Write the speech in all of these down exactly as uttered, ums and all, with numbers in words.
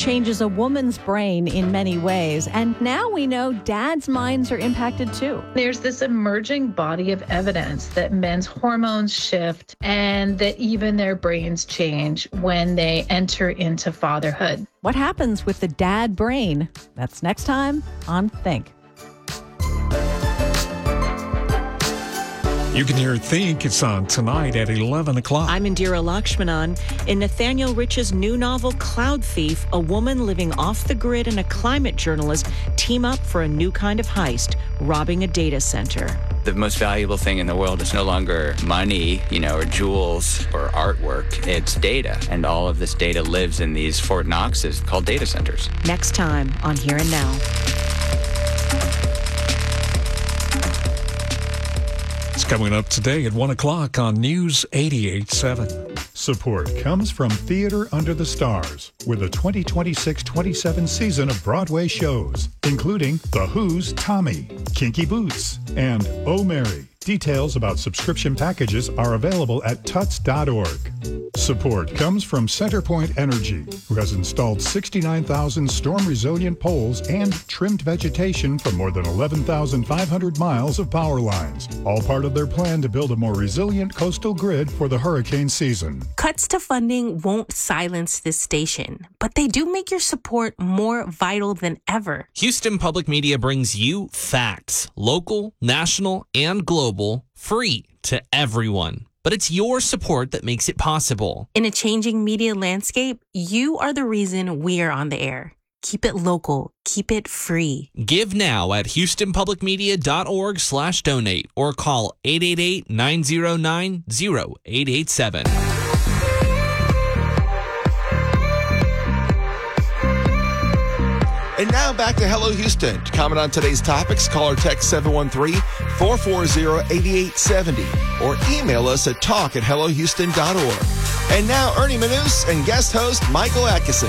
changes a woman's brain in many ways, and now we know dads' minds are impacted too. There's this emerging body of evidence that men's hormones shift and that even their brains change when they enter into fatherhood. What happens with the dad brain? That's next time on Think. You can hear Think. It's on tonight at eleven o'clock. I'm Indira Lakshmanan. In Nathaniel Rich's new novel, Cloud Thief, a woman living off the grid and a climate journalist team up for a new kind of heist, robbing a data center. The most valuable thing in the world is no longer money, you know, or jewels or artwork. It's data. And all of this data lives in these Fort Knoxes called data centers. Next time on Here and Now. Coming up today at one o'clock on News eighty-eight point seven. Support comes from Theater Under the Stars with a twenty twenty-six twenty-seven season of Broadway shows, including The Who's Tommy, Kinky Boots, and Oh Mary. Details about subscription packages are available at tuts dot org. Support comes from CenterPoint Energy, who has installed sixty-nine thousand storm-resilient poles and trimmed vegetation from more than eleven thousand five hundred miles of power lines, all part of their plan to build a more resilient coastal grid for the hurricane season. Cuts to funding won't silence this station, but they do make your support more vital than ever. Houston Public Media brings you facts, local, national, and global, free to everyone. But it's your support that makes it possible. In a changing media landscape, you are the reason we are on the air. Keep it local. Keep it free. Give now at houstonpublicmedia.org slash donate or call eight eight eight, nine zero nine, zero eight eight seven. And now back to Hello Houston. To comment on today's topics, call or text seven one three, four four zero, eight eight seven zero or email us at talk at hello houston dot org. And now Ernie Manous and guest host Michael Atkinson.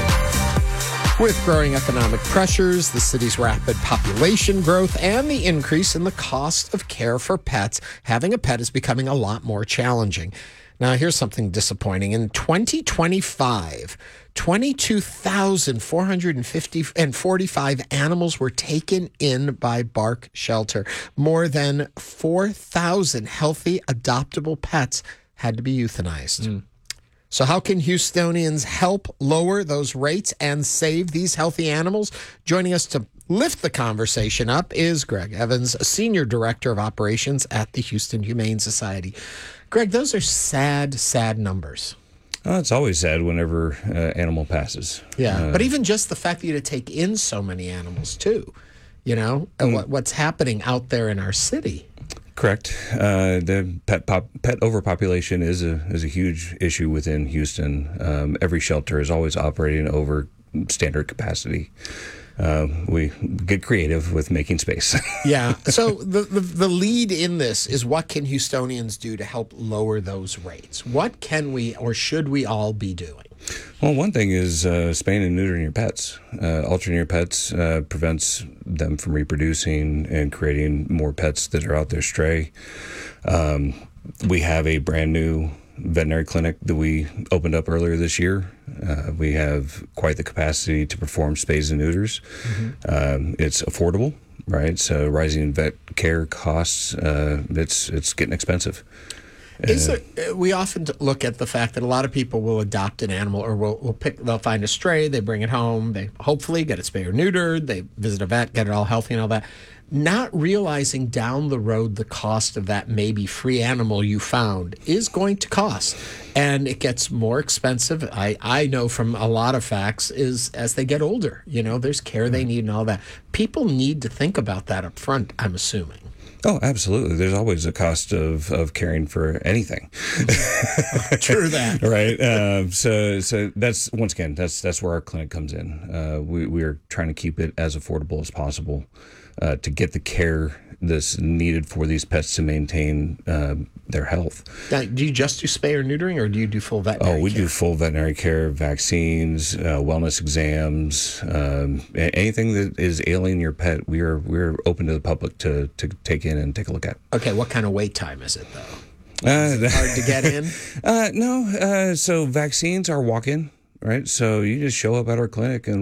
With growing economic pressures, the city's rapid population growth, and the increase in the cost of care for pets, having a pet is becoming a lot more challenging. Now, here's something disappointing. In twenty twenty-five, twenty-two thousand four hundred forty-five animals were taken in by Bark Shelter. More than four thousand healthy, adoptable pets had to be euthanized. Mm. So how can Houstonians help lower those rates and save these healthy animals? Joining us to lift the conversation up is Greg Evans, Senior Director of Operations at the Houston Humane Society. Greg, those are sad, sad numbers. Oh, it's always sad whenever uh, animal passes. Yeah, uh, but even just the fact that you had to take in so many animals, too, you know, mm. what, what's happening out there in our city. Correct. Uh, the pet pop, pet overpopulation is a is a huge issue within Houston. Um, every shelter is always operating over standard capacity. Uh, we get creative with making space. Yeah. So the, the the lead in this is, what can Houstonians do to help lower those rates? What can we or should we all be doing? Well, one thing is uh, spaying and neutering your pets. Uh, altering your pets uh, prevents them from reproducing and creating more pets that are out there stray. Um, we have a brand new veterinary clinic that we opened up earlier this year. Uh, we have quite the capacity to perform spays and neuters. Mm-hmm. Um, it's affordable, right? So rising vet care costs, uh, it's it's getting expensive. Is there, we often look at the fact that a lot of people will adopt an animal, or will, will pick. They'll find a stray, they bring it home, they hopefully get it spayed or neutered, they visit a vet, get it all healthy and all that, not realizing down the road the cost of that maybe free animal you found is going to cost, and it gets more expensive. I I know from a lot of facts is as they get older, you know, there's care they need and all that. People need to think about that up front, I'm assuming. Oh, absolutely. There's always a cost of, of caring for anything. True that. Right. Uh, so so that's, once again, that's that's where our clinic comes in. Uh, we, we are trying to keep it as affordable as possible uh, to get the care that's needed for these pets to maintain uh, their health. Now, do you just do spay or neutering, or do you do full veterinary care? Oh, we care? do full veterinary care, vaccines, uh, wellness exams, um, anything that is ailing your pet. We are we're open to the public to to take in and take a look at. Okay, what kind of wait time is it though? Uh, is it hard to get in? Uh, no. Uh, so vaccines are walk-in, right? So you just show up at our clinic and